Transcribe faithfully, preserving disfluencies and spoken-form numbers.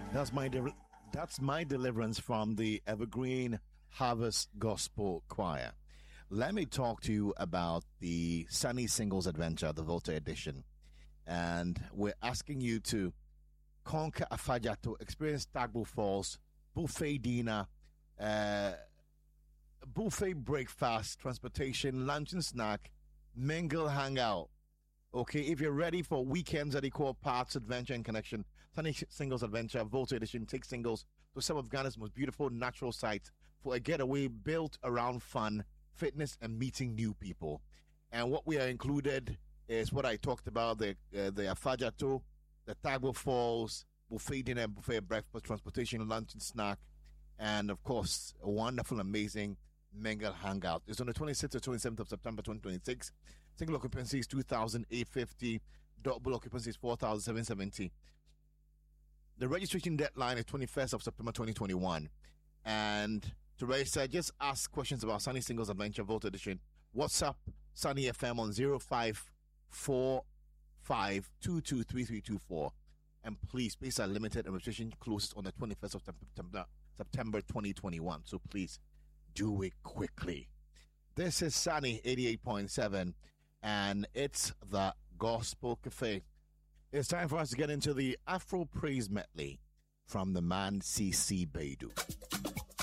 That's my de- that's my deliverance from the Evergreen Harvest Gospel Choir. Let me talk to you about the Sunny Singles Adventure, the Volta edition. And we're asking you to conquer Afajato, experience Tagbo Falls, buffet dinner, uh, buffet breakfast, transportation, lunch and snack, mingle, hangout. Okay, if you're ready for weekends that they call Parts, Adventure, and Connection, Sunny Singles Adventure, Volta Edition takes singles to some of Ghana's most beautiful natural sites for a getaway built around fun, fitness, and meeting new people. And what we are included is what I talked about, the uh, the Afajato, the Tagbo Falls, buffet dinner, buffet breakfast, transportation, lunch, and snack, and of course, a wonderful, amazing mingle hangout. It's on the twenty-sixth to twenty-seventh of September twenty twenty-six. Single occupancy is two thousand eight hundred fifty. Double occupancy is four thousand seven hundred seventy. The registration deadline is twenty-first of September twenty twenty-one. And to register, just ask questions about Sunny Singles Adventure Volta Edition. WhatsApp Sunny F M on zero five four five two two three three two four. And please, spaces are limited and registration closes on the twenty-first of September, September twenty twenty-one. So please do it quickly. This is Sunny eighty-eight point seven, and it's the Gospel Cafe. It's time for us to get into the Afro Praise Medley from the man C C Beidou.